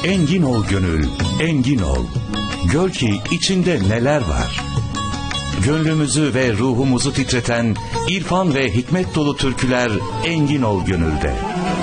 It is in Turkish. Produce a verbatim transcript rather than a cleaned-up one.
Engin ol gönül, engin ol. Gör ki içinde neler var. Gönlümüzü ve ruhumuzu titreten irfan ve hikmet dolu türküler engin ol gönülde.